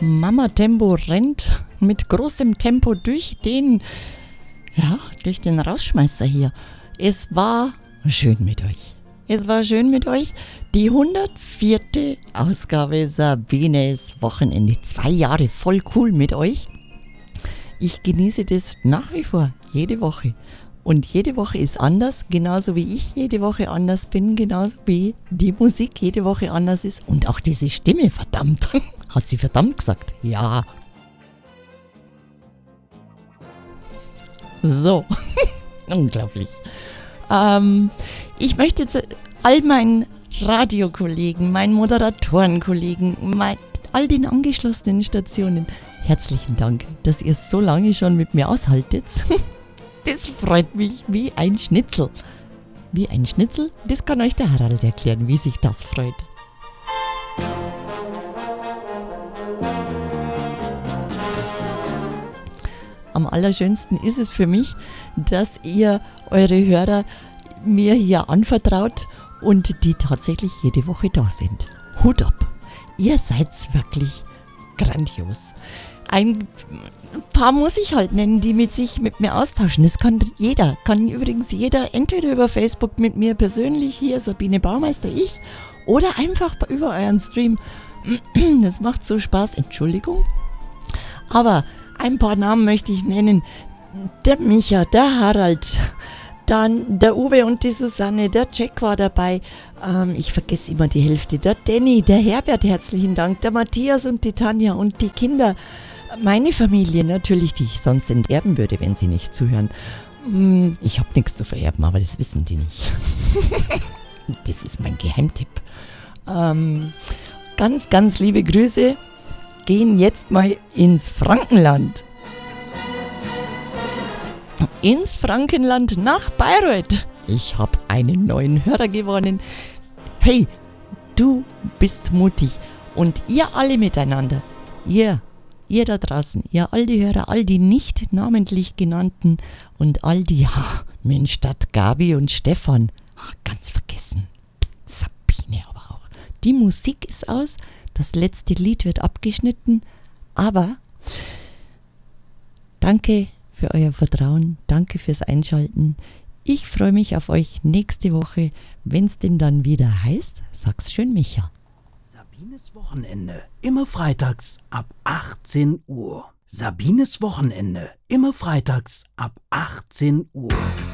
Mama Tempo rennt mit großem Tempo durch den Rausschmeißer hier. Es war schön mit euch. Die 104. Ausgabe Sabines Wochenende. 2 Jahre voll cool mit euch. Ich genieße das nach wie vor, jede Woche. Und jede Woche ist anders, genauso wie ich jede Woche anders bin, genauso wie die Musik jede Woche anders ist. Und auch diese Stimme, verdammt. Hat sie verdammt gesagt? Ja. So, unglaublich. Ich möchte jetzt all meinen Radiokollegen, meinen Moderatorenkollegen, all den angeschlossenen Stationen herzlichen Dank, dass ihr so lange schon mit mir aushaltet. Das freut mich wie ein Schnitzel. Wie ein Schnitzel? Das kann euch der Harald erklären, wie sich das freut. Am allerschönsten ist es für mich, dass ihr eure Hörer mir hier anvertraut und die tatsächlich jede Woche da sind. Hut ab! Ihr seid wirklich grandios. Ein paar muss ich halt nennen, die sich mit mir austauschen. Das kann übrigens jeder, entweder über Facebook mit mir persönlich, hier Sabine Baumeister, ich, oder einfach über euren Stream. Das macht so Spaß, Entschuldigung. Aber ein paar Namen möchte ich nennen. Der Micha, der Harald, dann der Uwe und die Susanne, der Jack war dabei. Ich vergesse immer die Hälfte. Der Danny, der Herbert, herzlichen Dank. Der Matthias und die Tanja und die Kinder. Meine Familie natürlich, die ich sonst enterben würde, wenn sie nicht zuhören. Ich habe nichts zu vererben, aber das wissen die nicht. Das ist mein Geheimtipp. Ganz, ganz liebe Grüße gehen jetzt mal ins Frankenland. Ins Frankenland nach Bayreuth. Ich habe einen neuen Hörer gewonnen. Hey, du bist mutig. Und ihr alle miteinander, ihr da draußen, ihr all die Hörer, all die nicht namentlich genannten und all die, Mensch, statt Gabi und Stefan, ganz vergessen, Sabine aber auch. Die Musik ist aus, das letzte Lied wird abgeschnitten, aber danke für euer Vertrauen, danke fürs Einschalten. Ich freue mich auf euch nächste Woche, wenn es denn dann wieder heißt, sag's schön, Micha. Sabines Wochenende, immer freitags ab 18 Uhr. Sabines Wochenende, immer freitags ab 18 Uhr.